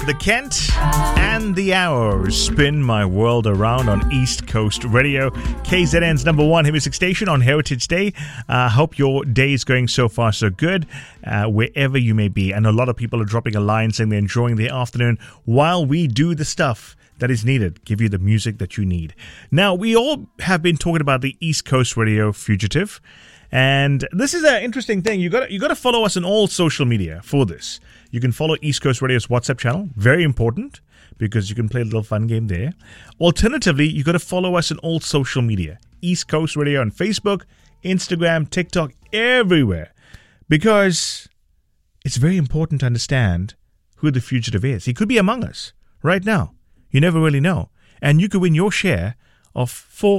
The Kent and the Arrows spin my world around on East Coast Radio, KZN's number one hit music station on Heritage Day. Hope your day is going so far so good, wherever you may be. And a lot of people are dropping a line saying they're enjoying their afternoon while we do the stuff that is needed, give you the music that you need. Now, we all have been talking about the East Coast Radio Fugitive, and this is an interesting thing. You got to follow us on all social media for this. You can follow East Coast Radio's WhatsApp channel, very important, because you can play a little fun game there. Alternatively, you got to follow us on all social media, East Coast Radio on Facebook, Instagram, TikTok, everywhere, because it's very important to understand who the fugitive is. He could be among us right now. You never really know. And you could win your share of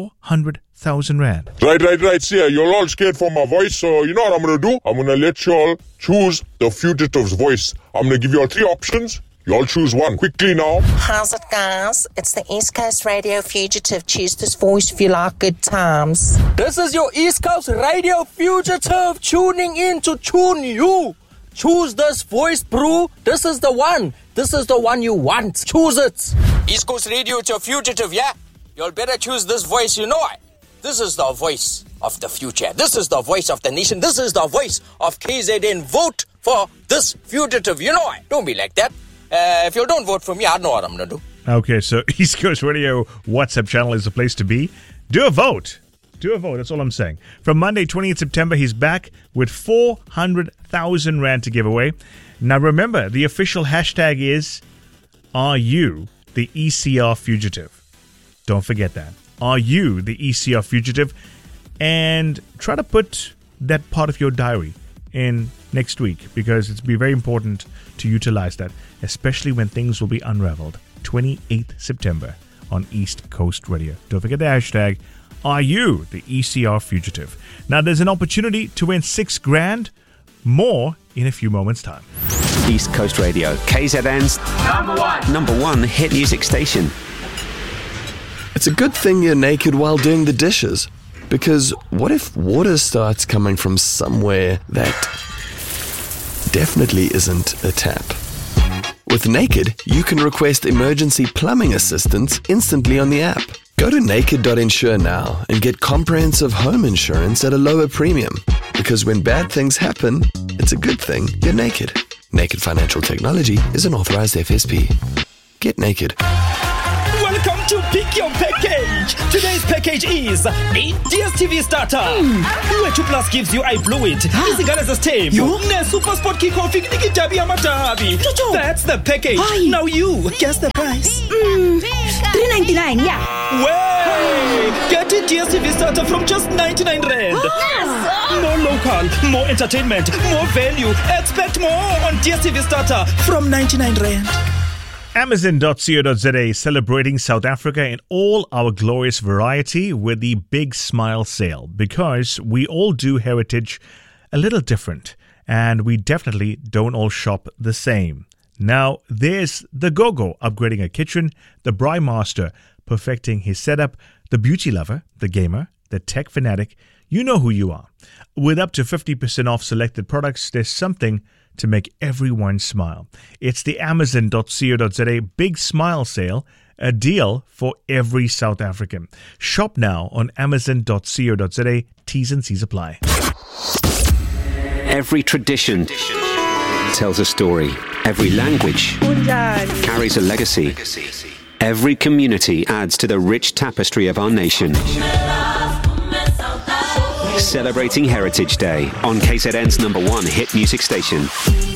400,000 Rand. Right. See, you're all scared for my voice, so you know what I'm going to do? I'm going to let you all choose the fugitive's voice. I'm going to give you all three options. You all choose one. Quickly now. How's it, guys? It's the East Coast Radio Fugitive. Choose this voice if you like good times. This is your East Coast Radio Fugitive tuning in to tune you. Choose this voice, bro. This is the one. This is the one you want. Choose it. East Coast Radio, it's your fugitive, yeah? You'll better choose this voice, you know it. This is the voice of the future. This is the voice of the nation. This is the voice of KZN. Vote for this fugitive, you know it. Don't be like that. If you don't vote for me, I know what I'm going to do. Okay, so East Coast Radio WhatsApp channel is the place to be. Do a vote. That's all I'm saying. From Monday, 20th September, he's back with 400,000 Rand to give away. Now remember, the official hashtag is, are you the ECR fugitive? Don't forget that. Are you the ECR fugitive? And try to put that part of your diary in next week, because it's be very important to utilize that, especially when things will be unraveled. 28th September on East Coast Radio. Don't forget the hashtag, are you the ECR fugitive? Now there's an opportunity to win 6 grand, more in a few moments' time. East Coast Radio, KZN's number one hit music station. It's a good thing you're naked while doing the dishes, because what if water starts coming from somewhere that definitely isn't a tap? With Naked, you can request emergency plumbing assistance instantly on the app. Go to naked.insure now and get comprehensive home insurance at a lower premium. Because when bad things happen, it's a good thing you're naked. Naked Financial Technology is an authorized FSP. Get naked. Welcome to Pick Your Package. Today's package is a DSTV starter. Where 2 Plus gives you I Blew It. Izingane zesithembu. Ne-Super Sport Kickoff ikidabi yamadabi. That's the package. Now you guess the price. 3.99, yeah. Way! Get a DSTV starter from just 99 Rand. More local, more entertainment, more value. Expect more on DSTV starter from 99 Rand. Amazon.co.za celebrating South Africa in all our glorious variety with the Big Smile Sale, because we all do heritage a little different, and we definitely don't all shop the same. Now, there's the Gogo upgrading a kitchen, the Braai Master perfecting his setup, the beauty lover, the gamer, the tech fanatic. You know who you are. With up to 50% off selected products, there's something to make everyone smile. It's the Amazon.co.za Big Smile Sale, a deal for every South African. Shop now on Amazon.co.za. T's and C's apply. Every tradition tells a story. Every language carries a legacy. Every community adds to the rich tapestry of our nation. Celebrating Heritage Day on KZN's number one hit music station.